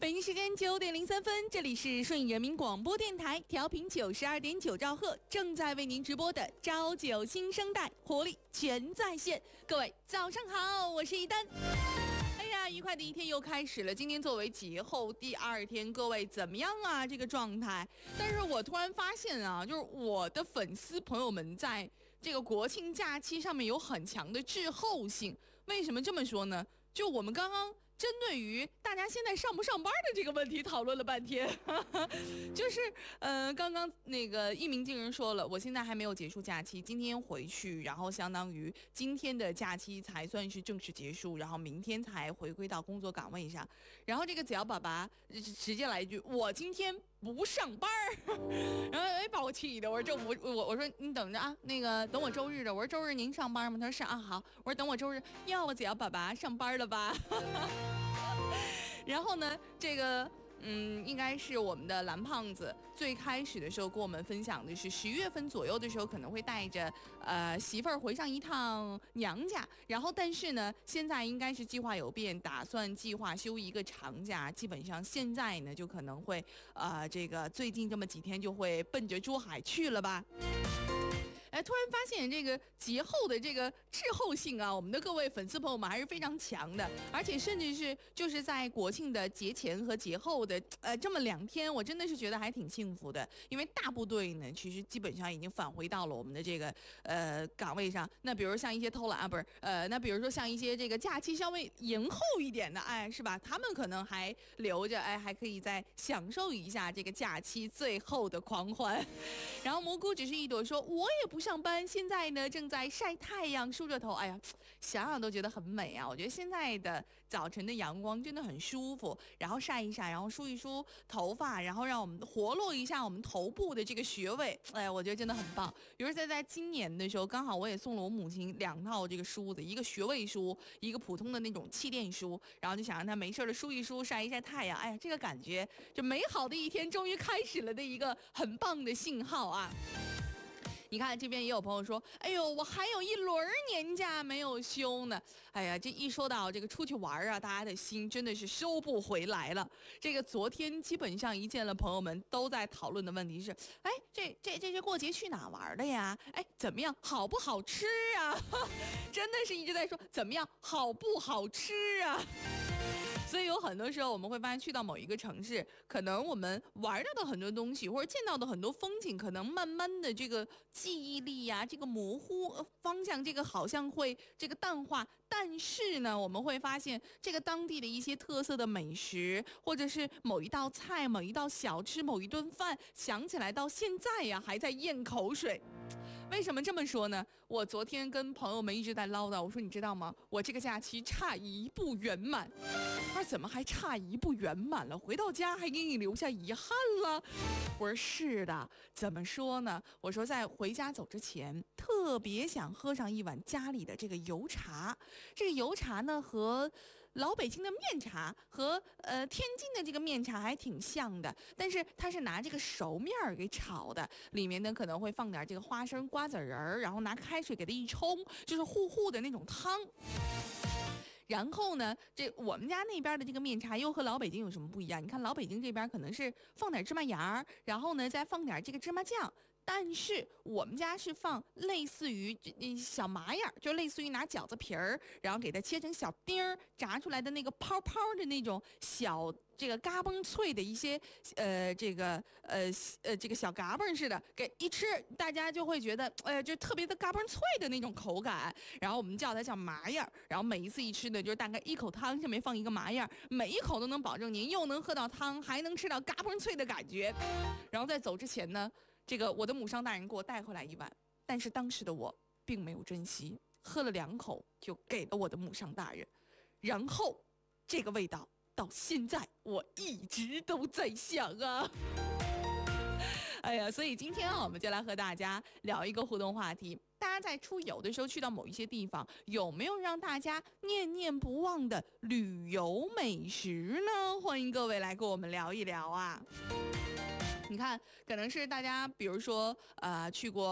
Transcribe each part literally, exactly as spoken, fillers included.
北京时间九点零三分，这里是顺义人民广播电台，调频九十二点九兆赫，正在为您直播的朝九新生代，活力全在线。各位早上好，我是一丹。哎呀，愉快的一天又开始了。今天作为节后第二天，各位怎么样啊？这个状态？但是我突然发现啊，就是我的粉丝朋友们在这个国庆假期上面有很强的滞后性。为什么这么说呢？就我们刚刚针对于大家现在上不上班的这个问题讨论了半天，就是呃，刚刚那个一鸣惊人说了，我现在还没有结束假期，今天回去，然后相当于今天的假期才算是正式结束，然后明天才回归到工作岗位上。然后这个子瑶爸爸直接来一句：“我今天不上班。”然后哎，把我气的，我说这我我我说你等着啊，那个等我周日的，我说周日您上班吗？他说是啊，好，我说等我周日，要我子瑶爸爸上班了吧？然后呢，这个嗯，应该是我们的蓝胖子最开始的时候跟我们分享的是十月份左右的时候可能会带着呃媳妇儿回上一趟娘家，然后但是呢，现在应该是计划有变，打算计划休一个长假，基本上现在呢就可能会呃这个最近这么几天就会奔着珠海去了吧。哎，突然发现这个节后的这个滞后性啊，我们的各位粉丝朋友们还是非常强的，而且甚至是就是在国庆的节前和节后的呃这么两天，我真的是觉得还挺幸福的，因为大部队呢其实基本上已经返回到了我们的这个呃岗位上。那比如像一些偷懒啊，不是呃，那比如说像一些这个假期稍微延后一点的，哎，是吧？他们可能还留着，哎，还可以再享受一下这个假期最后的狂欢。然后蘑菇只是一朵说，我也不上班，现在呢正在晒太阳梳着头，哎呀，想想都觉得很美啊。我觉得现在的早晨的阳光真的很舒服，然后晒一晒，然后梳一梳头发，然后让我们活络一下我们头部的这个穴位，哎，我觉得真的很棒。比如在在今年的时候，刚好我也送了我母亲两套这个梳子，一个穴位梳，一个普通的那种气垫梳，然后就想让她没事的梳一梳，晒一晒太阳，哎呀，这个感觉就美好的一天终于开始了的一个很棒的信号啊。你看这边也有朋友说，哎呦，我还有一轮年假没有休呢。哎呀，这一说到这个出去玩啊，大家的心真的是收不回来了。这个昨天基本上一见了朋友们都在讨论的问题是，哎，这这这这过节去哪玩的呀？哎，怎么样，好不好吃啊？真的是一直在说怎么样，好不好吃啊？所以有很多时候我们会发现，去到某一个城市，可能我们玩到的很多东西，或者见到的很多风景，可能慢慢的这个记忆力呀、啊，这个模糊方向，这个好像会这个淡化。但是呢，我们会发现，这个当地的一些特色的美食，或者是某一道菜、某一道小吃、某一顿饭，想起来到现在呀，还在咽口水。为什么这么说呢？我昨天跟朋友们一直在唠叨，我说你知道吗？我这个假期差一步圆满。他说怎么还差一步圆满了？回到家还给你留下遗憾了？我说是的，怎么说呢？我说在回家走之前，特别想喝上一碗家里的这个油茶。这个油茶呢，和老北京的面茶和呃天津的这个面茶还挺像的，但是它是拿这个熟面儿给炒的，里面呢可能会放点这个花生、瓜子仁儿，然后拿开水给它一冲，就是糊糊的那种汤。然后呢，这我们家那边的这个面茶又和老北京有什么不一样？你看老北京这边可能是放点芝麻芽儿，然后呢再放点这个芝麻酱。但是我们家是放类似于小麻样，就类似于拿饺子皮儿，然后给它切成小丁儿，炸出来的那个泡泡的那种小这个嘎嘣脆的一些呃这个呃呃这个小嘎嘣似的，给一吃大家就会觉得呃就特别的嘎嘣脆的那种口感，然后我们叫它叫麻样，然后每一次一吃呢就是大概一口汤上面放一个麻样，每一口都能保证您又能喝到汤，还能吃到嘎嘣脆的感觉。然后在走之前呢，这个我的母上大人给我带回来一碗，但是当时的我并没有珍惜，喝了两口就给了我的母上大人，然后这个味道到现在我一直都在想啊。哎呀，所以今天啊，我们就来和大家聊一个互动话题。大家在出游的时候去到某一些地方，有没有让大家念念不忘的旅游美食呢？欢迎各位来跟我们聊一聊啊。你看，可能是大家比如说呃去过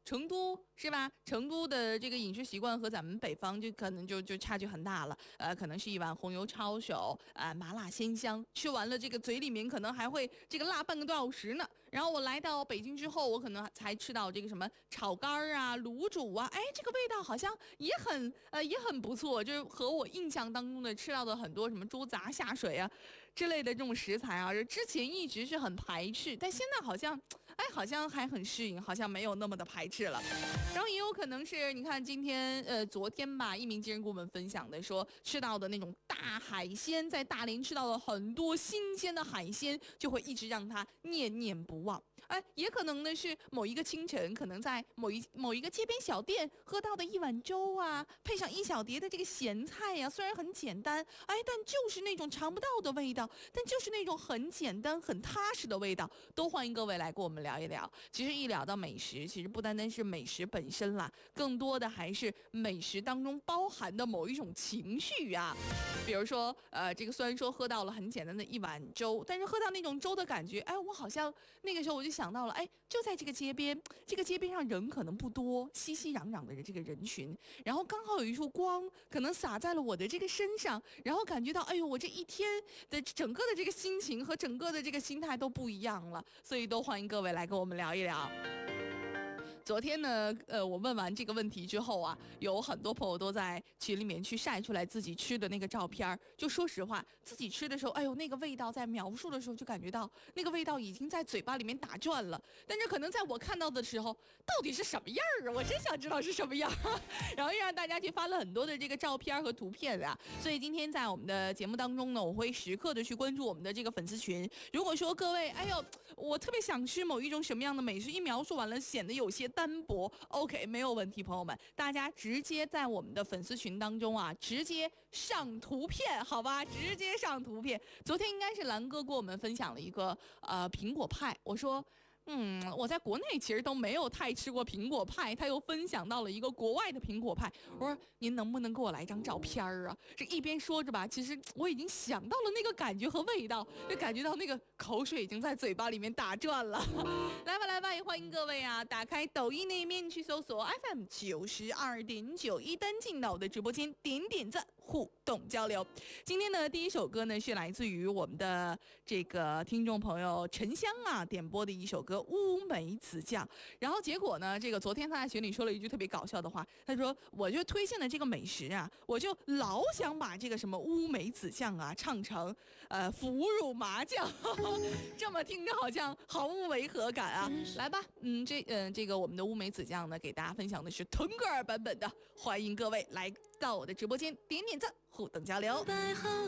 成都是吧？成都的这个饮食习惯和咱们北方就可能就就差距很大了。呃，可能是一碗红油抄手，啊、呃，麻辣鲜香，吃完了这个嘴里面可能还会这个辣半个多小时呢。然后我来到北京之后，我可能才吃到这个什么炒肝啊、卤煮啊，哎，这个味道好像也很呃也很不错，就是和我印象当中的吃到的很多什么猪杂下水啊之类的这种食材啊，之前一直是很排斥，但现在好像哎好像还很适应，好像没有那么的排斥了。然后也有可能是你看今天呃昨天吧，一鸣惊人跟我们分享的说吃到的那种大海鲜，在大连吃到了很多新鲜的海鲜，就会一直让他念念不忘。哎，也可能呢是某一个清晨，可能在某一某一个街边小店喝到的一碗粥啊，配上一小碟的这个咸菜呀、啊，虽然很简单，哎，但就是那种尝不到的味道，但就是那种很简单、很踏实的味道。都欢迎各位来跟我们聊一聊。其实一聊到美食，其实不单单是美食本身啦，更多的还是美食当中包含的某一种情绪啊。比如说，呃，这个虽然说喝到了很简单的一碗粥，但是喝到那种粥的感觉，哎，我好像那个时候我就想到了，哎，就在这个街边，这个街边上人可能不多，熙熙攘攘的这个人群，然后刚好有一束光，可能洒在了我的这个身上，然后感觉到，哎呦，我这一天的整个的这个心情和整个的这个心态都不一样了，所以都欢迎各位来跟我们聊一聊。昨天呢，呃，我问完这个问题之后啊，有很多朋友都在群里面去晒出来自己吃的那个照片。就说实话，自己吃的时候，哎呦，那个味道在描述的时候就感觉到那个味道已经在嘴巴里面打转了。但是可能在我看到的时候，到底是什么样儿啊？我真想知道是什么样儿。然后又让大家去发了很多的这个照片和图片啊。所以今天在我们的节目当中呢，我会时刻的去关注我们的这个粉丝群。如果说各位，哎呦，我特别想吃某一种什么样的美食，一描述完了显得有些单薄 ，OK， 没有问题，朋友们，大家直接在我们的粉丝群当中啊，直接上图片，好吧，直接上图片。昨天应该是蓝哥给我们分享了一个呃苹果派，我说。嗯，我在国内其实都没有太吃过苹果派，他又分享到了一个国外的苹果派。我说您能不能给我来一张照片啊？这一边说着吧，其实我已经想到了那个感觉和味道，就感觉到那个口水已经在嘴巴里面打转了。来吧来吧，也欢迎各位啊，打开抖音那一面去搜索 F M 九十二点九，一登进到我的直播间，点点赞，互动交流。今天的第一首歌呢，是来自于我们的这个听众朋友沉香啊点播的一首歌。乌梅子酱，然后结果呢？这个昨天他在群里说了一句特别搞笑的话，他说：“我就推荐的这个美食啊，我就老想把这个什么乌梅子酱啊唱成呃腐乳麻酱，这么听着好像毫无违和感啊。”来吧，嗯，这嗯、呃、这个我们的乌梅子酱呢，给大家分享的是腾格尔版本的，欢迎各位来到我的直播间点点赞，互动交流。